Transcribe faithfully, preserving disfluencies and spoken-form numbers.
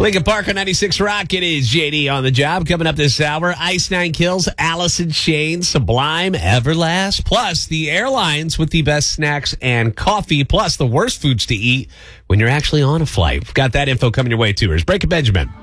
Lincoln Park on ninety-six Rock. It is J D on the job. Coming up this hour, Ice Nine Kills, Alice in Chains, Sublime, Everlast, plus the airlines with the best snacks and coffee, plus the worst foods to eat when you're actually on a flight. We've got that info coming your way, too. Here's Breaking Benjamin.